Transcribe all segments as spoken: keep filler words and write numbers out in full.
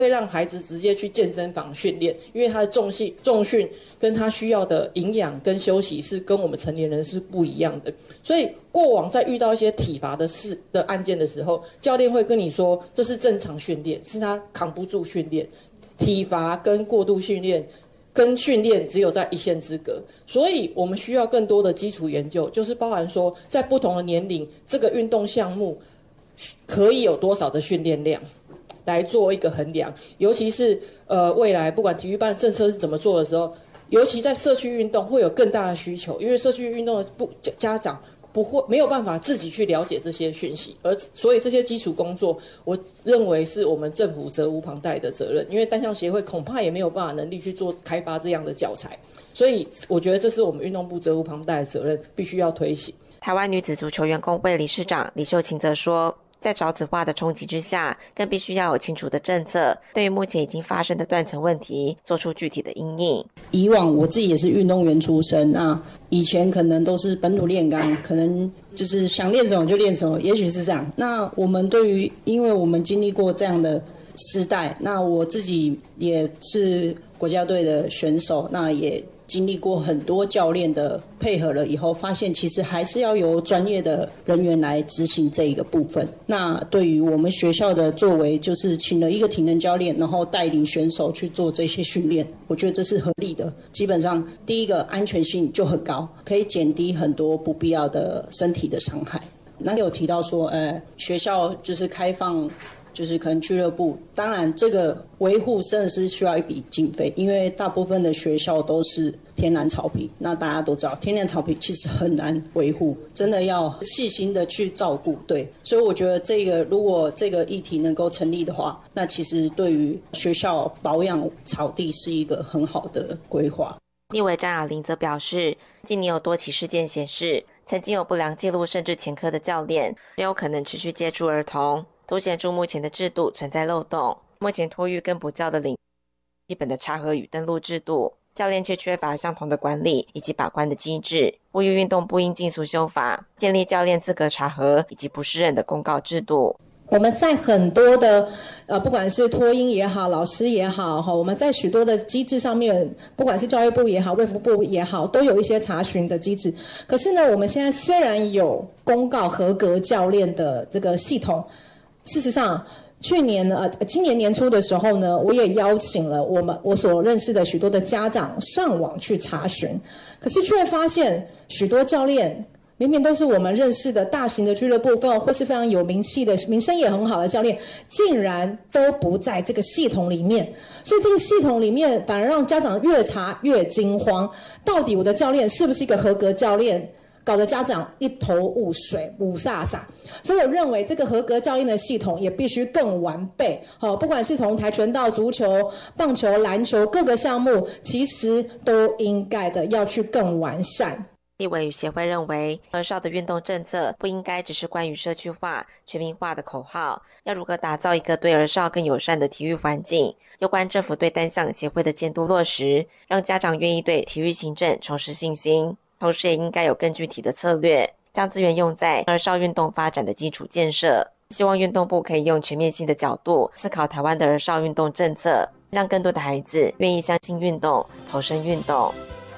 会让孩子直接去健身房训练，因为他的重训重训跟他需要的营养跟休息是跟我们成年人是不一样的。所以过往在遇到一些体罚的事的案件的时候，教练会跟你说这是正常训练，是他扛不住训练。体罚跟过度训练跟训练只有在一线之隔，所以我们需要更多的基础研究，就是包含说在不同的年龄，这个运动项目可以有多少的训练量。来做一个衡量，尤其是呃未来不管体育班的政策是怎么做的时候，尤其在社区运动会有更大的需求，因为社区运动的不家长不会没有办法自己去了解这些讯息，而所以这些基础工作，我认为是我们政府责无旁贷的责任，因为单项协会恐怕也没有办法能力去做开发这样的教材，所以我觉得这是我们运动部责无旁贷的责任，必须要推行。 台湾女子足球员工会理事长李秀琴则说，在少子化的冲击之下，更必须要有清楚的政策，对于目前已经发生的断层问题做出具体的因应。 以往我自己也是运动员出身，那以前可能都是本土炼钢，可能就是想练什么就练什么，也许是这样。那我们对于，因为我们经历过这样的时代，那我自己也是国家队的选手，那也经历过很多教练的配合了以后，发现其实还是要由专业的人员来执行这一个部分。那对于我们学校的作为，就是请了一个体能教练，然后带领选手去做这些训练，我觉得这是合理的。基本上第一个安全性就很高，可以减低很多不必要的身体的伤害。那有提到说，呃，学校就是开放。就是可能俱乐部，当然这个维护真的是需要一笔经费，因为大部分的学校都是天然草皮，那大家都知道天然草皮其实很难维护，真的要细心的去照顾。对，所以我觉得这个如果这个议题能够成立的话，那其实对于学校保养草地是一个很好的规划。 立委张雅玲则表示，近年有多起事件显示，曾经有不良记录甚至前科的教练也有可能持续接触儿童，凸显出目前的制度存在漏洞。目前托育跟补教的领基本的查核与登录制度，教练却缺乏相同的管理以及把关的机制，呼吁运动部应尽速修法，建立教练资格查核以及不适任的公告制度。 我们在很多的呃，不管是托婴也好，老师也好，哈，我们在许多的机制上面，不管是教育部也好，卫福部也好，都有一些查询的机制。可是呢，我们现在虽然有公告合格教练的这个系统，事实上，去年呃，今年年初的时候呢，我也邀请了我们我所认识的许多的家长上网去查询，可是却发现许多教练。明明都是我们认识的大型的俱乐部，或是非常有名气的、名声也很好的教练，竟然都不在这个系统里面。所以这个系统里面反而让家长越查越惊慌，到底我的教练是不是一个合格教练？搞得家长一头雾水、雾煞煞。所以我认为这个合格教练的系统也必须更完备。好，不管是从跆拳道、足球、棒球、篮球各个项目，其实都应该的要去更完善。 立委与协会认为，儿少的运动政策不应该只是关于社区化、全民化的口号，要如何打造一个对儿少更友善的体育环境，有关政府对单项协会的监督落实，让家长愿意对体育行政重拾信心，同时也应该有更具体的策略，将资源用在儿少运动发展的基础建设。希望运动部可以用全面性的角度思考台湾的儿少运动政策，让更多的孩子愿意相信运动、投身运动。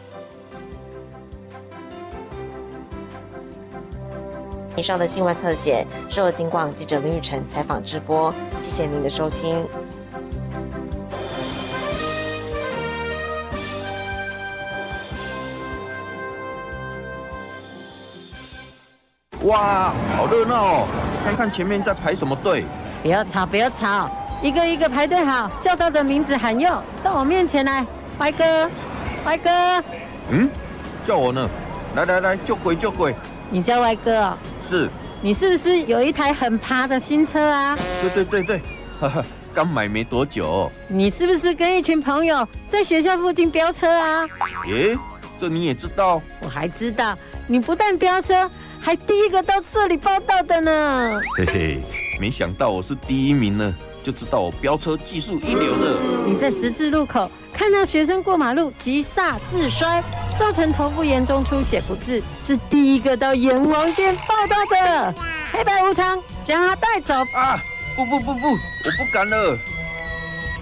以上的新闻特写是由警广记者林玉成采访直播，谢谢您的收听。 哇，好热闹哦！看看前面在排什么队。 不要吵，不要吵，一个一个排队好，叫他的名字喊用，到我面前来，歪哥，歪哥。 嗯，叫我呢？来来来，救鬼救鬼！ 你叫歪哥哦？ 是。 你是不是有一台很趴的新车啊？ 对对对对，哈哈，刚买没多久。 你是不是跟一群朋友在学校附近飙车啊？ 耶，这你也知道？ 我还知道，你不但飙车，还第一个到这里报道的呢。 嘿嘿，没想到我是第一名呢，就知道我飙车技术一流的。 你在十字路口看到学生过马路急刹自摔，造成头部严重出血不治，是第一个到阎王殿报道的。黑白无常，将他带走。 啊！不不不不，我不敢了。